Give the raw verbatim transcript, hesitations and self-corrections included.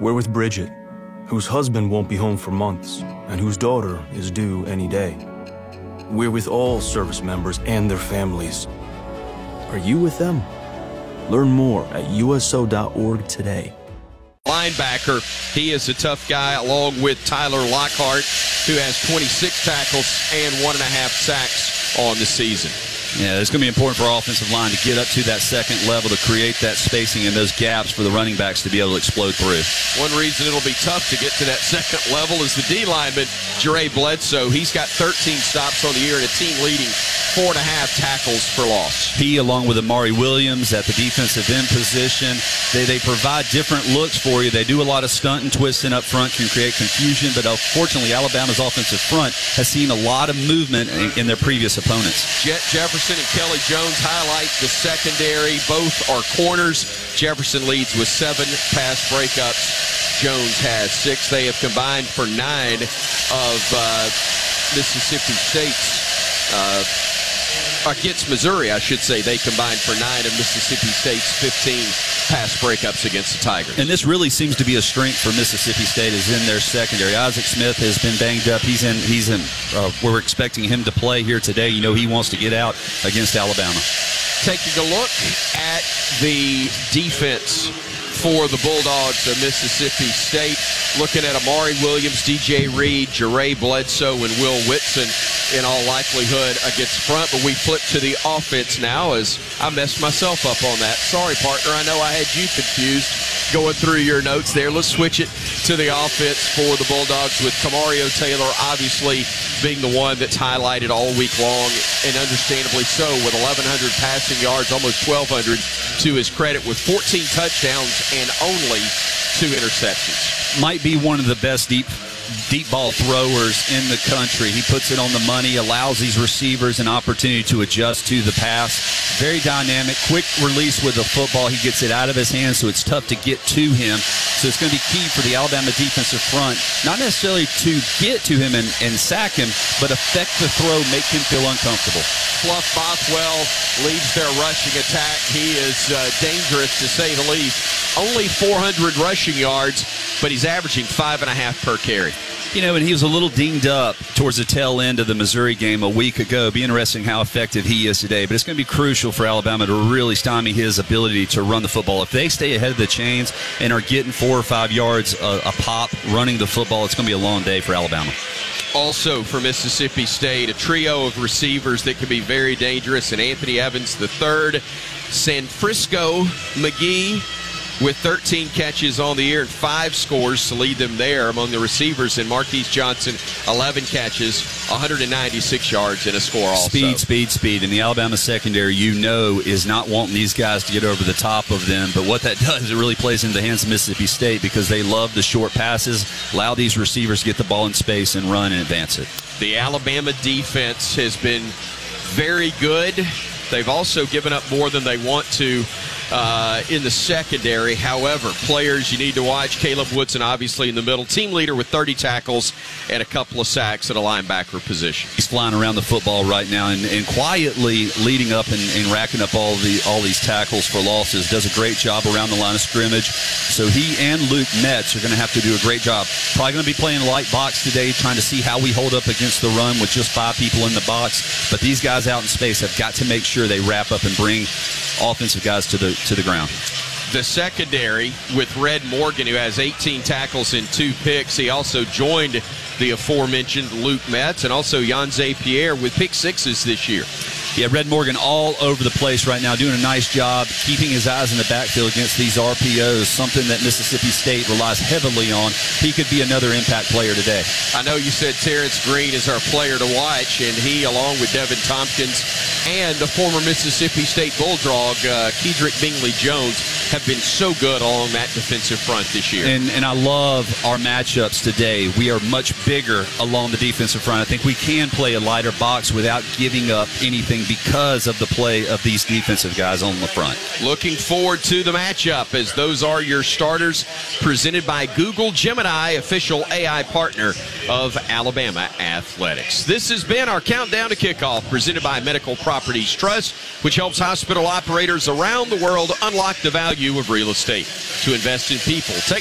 We're with Bridget, whose husband won't be home for months, and whose daughter is due any day. We're with all service members and their families. Are you with them? Learn more at U S O dot org today. Linebacker, he is a tough guy, along with Tyler Lockhart, who has twenty-six tackles and one and a half sacks on the season. Yeah, it's going to be important for our offensive line to get up to that second level to create that spacing and those gaps for the running backs to be able to explode through. One reason it'll be tough to get to that second level is the D lineman, Jere Bledsoe. He's got thirteen stops on the year and a team-leading four and a half tackles for loss. He, along with Amari Williams at the defensive end position, they, they provide different looks for you. They do a lot of stunt and twisting up front, can create confusion, but unfortunately Alabama's offensive front has seen a lot of movement in, in their previous opponents. Jet Jefferson and Kelly Jones highlight the secondary. Both are corners. Jefferson leads with seven pass breakups. Jones has six. They have combined for nine of uh, Mississippi State's uh, against Missouri, I should say. They combined for nine of Mississippi State's fifteen pass breakups against the Tigers. And this really seems to be a strength for Mississippi State, is in their secondary. Isaac Smith has been banged up. He's in. He's in. Uh, we're expecting him to play here today. You know, he wants to get out against Alabama. Taking a look at the defense for the Bulldogs of Mississippi State, looking at Amari Williams, D J Reed, Jere Bledsoe, and Will Whitson in all likelihood against front. But we flip to the offense now, as I messed myself up on that. Sorry, partner. I know I had you confused going through your notes there. Let's switch it to the offense for the Bulldogs, with Camario Taylor obviously being the one that's highlighted all week long, and understandably so, with eleven hundred passing yards, almost twelve hundred to his credit, with fourteen touchdowns and only two interceptions. Might be one of the best deep deep ball throwers in the country. He puts it on the money, allows these receivers an opportunity to adjust to the pass. Very dynamic, quick release with the football. He gets it out of his hands, so it's tough to get to him. So it's going to be key for the Alabama defensive front, not necessarily to get to him and, and sack him, but affect the throw, make him feel uncomfortable. Fluff Bothwell leads their rushing attack. He is uh, dangerous, to say the least. Only four hundred rushing yards, but he's averaging five and a half per carry. You know, and he was a little dinged up towards the tail end of the Missouri game a week ago. Be interesting how effective he is today. But it's going to be crucial for Alabama to really stymie his ability to run the football. If they stay ahead of the chains and are getting four or five yards a, a pop running the football, it's going to be a long day for Alabama. Also for Mississippi State, a trio of receivers that can be very dangerous, and Anthony Evans the third, Sanfrisco McGee with thirteen catches on the year and five scores to lead them there among the receivers, and Marquise Johnson, eleven catches, one hundred ninety-six yards, and a score also. Speed, speed, speed. And the Alabama secondary, you know, is not wanting these guys to get over the top of them. But what that does, it really plays into the hands of Mississippi State, because they love the short passes, allow these receivers to get the ball in space and run and advance it. The Alabama defense has been very good. They've also given up more than they want to uh, in the secondary. However, players you need to watch, Caleb Woodson obviously in the middle, team leader with thirty tackles and a couple of sacks at a linebacker position. He's flying around the football right now and, and quietly leading up and, and racking up all the all these tackles for losses. Does a great job around the line of scrimmage. So he and Luke Metz are going to have to do a great job. Probably going to be playing light box today, trying to see how we hold up against the run with just five people in the box. But these guys out in space have got to make sure they wrap up and bring offensive guys to the to the ground. The secondary with Red Morgan, who has eighteen tackles and two picks. He also joined the aforementioned Luke Metz, and also Yanze Pierre with pick sixes this year. Yeah, Red Morgan all over the place right now, doing a nice job keeping his eyes in the backfield against these R P Os, something that Mississippi State relies heavily on. He could be another impact player today. I know you said Terrence Green is our player to watch, and he, along with Devin Tompkins and the former Mississippi State Bulldog, uh, Kedrick Bingley-Jones, have been so good along that defensive front this year. And, and I love our matchups today. We are much bigger along the defensive front. I think we can play a lighter box without giving up anything because of the play of these defensive guys on the front. Looking forward to the matchup, as those are your starters, presented by Google Gemini, official A I partner of Alabama Athletics. This has been our countdown to kickoff, presented by Medical Properties Trust, which helps hospital operators around the world unlock the value of real estate. To invest in people, take